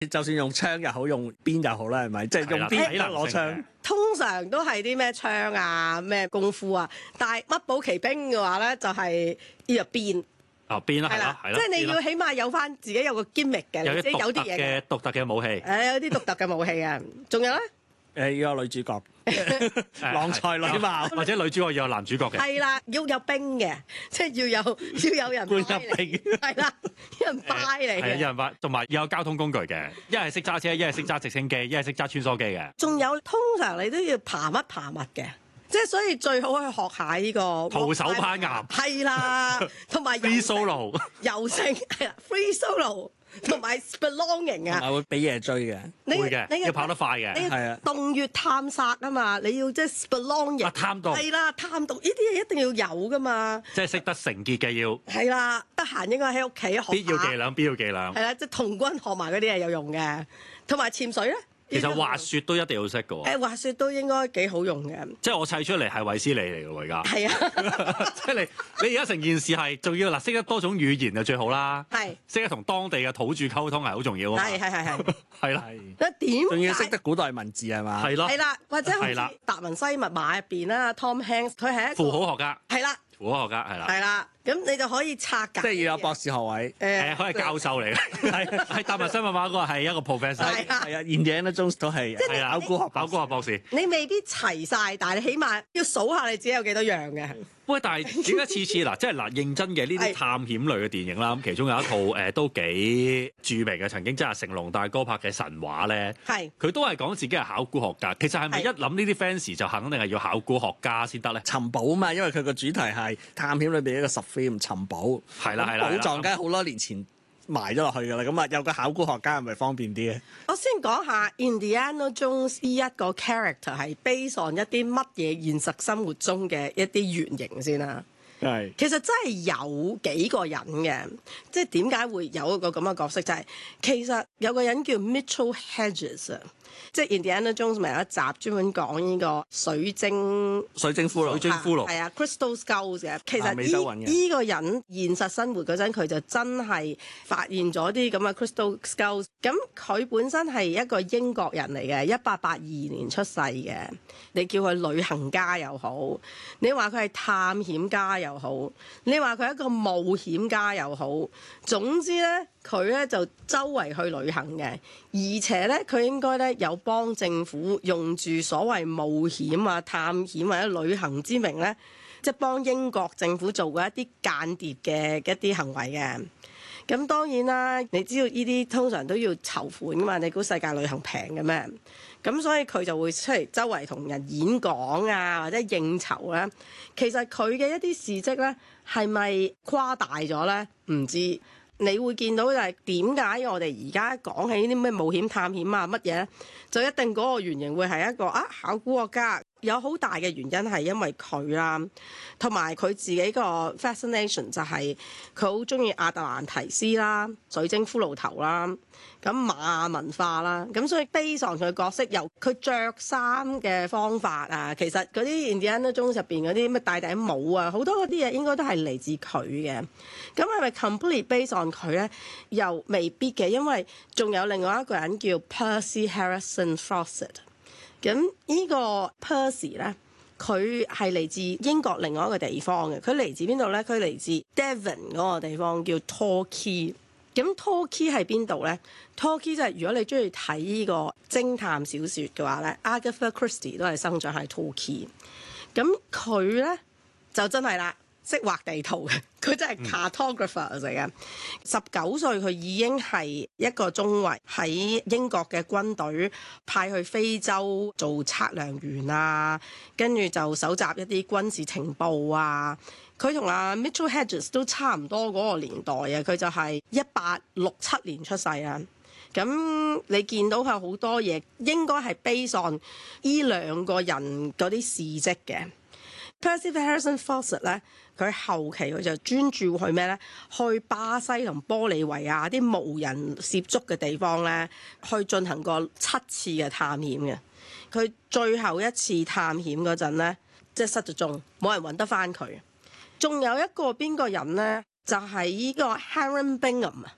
就算用槍又好，用鞭又好啦，係咪？即係用鞭攞槍。 通常都係啲咩槍啊、咩功夫啊，但係乜寶奇兵嘅話咧，就係呢個鞭。 鞭啦，係啦， 即係你要起碼有翻自己有個 gimmick 嘅， 有啲啲嘢獨特嘅武器。 有啲獨特嘅武器啊，仲有咧？ 要有女主角，郎才女貌， 或者女主角要有男主角嘅。 係啦，要有兵嘅，即係要有人搬入兵， 係啦，有人拜嚟嘅， 有人拜，同埋要有交通工具嘅，一係識揸車，一係識揸直升機，一係識揸穿梭機嘅。 仲有通常你都要爬乜爬物嘅，即係所以最好去學下呢個徒手攀岩， 係啦，同埋 free solo 游繩係啦 ，free solo。同埋 spelonging 啊， 同埋會俾嘢追嘅， 會嘅，要跑得快嘅， 係啊，洞穴探索啊嘛，你要即係 spelonging， 探洞係啦，探洞呢啲嘢一定要有噶嘛， 即係識得成結嘅要係啦，得閒應該喺屋企學必要伎倆，必要伎倆係啦，即係童軍學埋嗰啲係有用嘅，同埋潛水咧。 其實滑雪都一定要識嘅喎。 滑雪都應該幾好用嘅。 即係我砌出嚟係衛斯理嚟嘅喎，而家。係啊， 即係你而家成件事係仲要識得多種語言就最好啦。 係。識得同當地嘅土著溝通係好重要啊。 係。 係啦。 點？ 仲要識得古代文字係嘛？ 係咯。 係啦，或者好似達文西密碼入邊啦 ，Tom Hanks 佢係一個符號學家。 係啦。 符號學家係啦。 係啦。咁你就可以拆解， 即係要有博士學位。 佢係教授嚟嘅，係達文西密碼嗰個係一個 professor。 係啊 ，Indiana Jones都係考古學博士。 你未必齊晒，但係你起碼要數下你自己有幾多樣嘅。 喂，但係點解次次嗱，即係嗱認真嘅呢啲探險類嘅電影啦，咁其中有一套都幾著名嘅，曾經即係成龍大哥拍嘅《神話》咧，佢都係講自己係考古學家。其實係咪一諗呢啲 fans 就肯定係要考古學家先得咧？ 尋寶啊嘛，因為佢個主題係探險裏邊一個film尋寶， 係啦， 寶藏梗係好多年前埋咗落去㗎啦，咁啊有個考古學家係咪方便啲咧？ 我先講下 Indiana Jones 呢一個 character 係 based on 一啲乜嘢現實生活中嘅一啲原型先啦。 係， 其實真係有幾個人嘅，即係點解會有一個咁嘅角色？就係其實有個人叫 Mitchell Hedges 啊。即係 Indiana Jones 咪有一集專門講呢個水晶骷髏， 係啊 Crystal Skulls 嘅。其實呢個人現實生活嗰陣，佢就真係發現咗啲咁嘅 Crystal Skulls。咁佢本身係一個英國人嚟嘅，1882年出世嘅。你叫佢旅行家又好，你話佢係探險家又好，你話佢係一個冒險家又好，總之咧佢咧就周圍去旅行嘅，而且咧佢應該咧有幫政府用住所謂冒險啊、探險或者旅行之名咧，即係幫英國政府做過一啲間諜嘅一啲行為嘅。咁當然啦，你知道呢啲通常都要籌款噶嘛，你估世界旅行平嘅咩？咁所以佢就會出嚟周圍同人演講啊，或者應酬啦。其實佢嘅一啲事蹟咧，係咪誇大咗咧？唔知。你會見到就係點解我哋而家講起呢啲咩冒險探險啊乜嘢咧，就一定嗰個原型會係一個考古學家。有好大嘅原因係因為佢啦，同埋佢自己個 fascination 就係佢好中意亞特蘭提斯啦、水晶骷髏頭啦、咁瑪雅文化啦，咁所以 based on 佢角色，由佢着衫嘅方法啊，其實嗰啲 Indiana Jones 入邊嗰啲咩戴頂帽啊，好多嗰啲嘢應該都係嚟自佢嘅。咁係咪 complete based on 佢咧？又未必嘅，因為仲有另外一個人叫 Percy Harrison Fawcett。咁呢個 Percy 咧，佢係嚟自英國另外一個地方嘅。佢嚟自邊度咧？佢嚟自 Devon 嗰個地方叫 Torquay。咁 Torquay 係邊度咧？ Torquay 就係如果你中意睇呢個偵探小說嘅話咧，Agatha Christie 都係生長喺 Torquay。咁佢咧就真係啦，識畫地圖嘅，佢真係 cartographer 嚟嘅。19歲佢已經係一個中尉，喺英國嘅軍隊派去非洲做測量員啊，跟住就搜集一啲軍事情報啊。佢同阿 Mitchell Hedges 都差唔多嗰個年代啊，佢就係1867年出世啊。咁你見到佢好多嘢，應該係 based on 呢兩個人嗰啲事蹟嘅。Percy Harrison Fawcett 咧，佢後期佢就專注去咩咧？去巴西同玻利維亞啲無人涉足嘅地方咧，去進行過7次嘅探險嘅。佢最後一次探險嗰陣咧，即係失咗蹤，冇人揾得翻佢。仲有一個邊個人咧？就係呢個 Hiram Bingham 啊。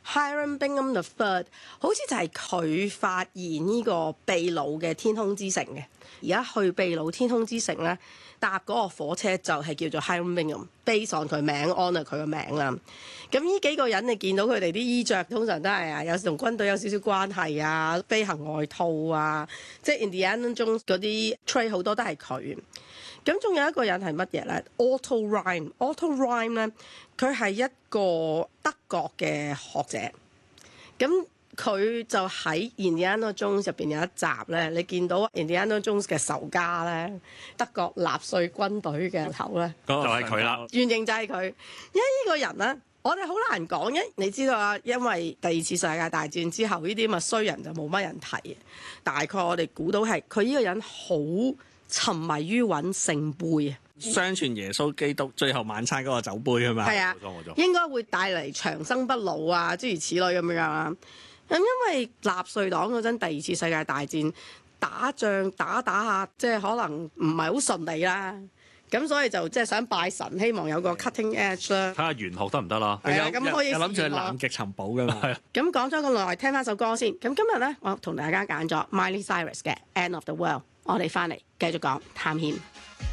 Hiram Bingham III 好似就係佢發現呢個秘魯嘅天空之城嘅。而家去秘魯天空之城咧，搭嗰個火車就係叫做 Hiram Bingham，base on 佢名 ，honour 佢個名啦。咁呢幾個人你見到佢哋啲衣着，通常都係啊，有時同軍隊有少少關係啊，飛行外套啊，即係 Indiana Jones 嗰啲 trait 好多都係佢。咁仲有一個人係乜嘢咧 ？Otto Rime 咧，佢係一個德國嘅學者。咁佢就喺 Indiana Jones 入邊有一集咧，你見到 Indiana Jones 嘅仇家咧，德國納粹軍隊嘅頭咧， 就係佢啦。 原型就係佢，因為呢個人咧，我哋好難講，你知道啊，因為第二次世界大戰之後，呢啲咁嘅衰人就冇乜人提。大概我哋估到係佢呢個人好沉迷於揾聖杯啊！ 相傳耶穌基督最後晚餐嗰個酒杯啊嘛， 係啊，應該會帶嚟長生不老啊，諸如此類咁樣啊。咁因為納粹黨嗰陣第二次世界大戰打仗打下，即係可能唔係好順利啦。咁所以就即係想拜神，希望有個 cutting edge 啦。 睇下玄學得唔得啦？ 係啊，咁可以諗住去南極尋寶㗎嘛。 咁講咗咁耐，聽翻首歌先。咁今日咧，我同大家揀咗 Miley Cyrus 嘅《End of the World》。我哋翻嚟繼續講探險。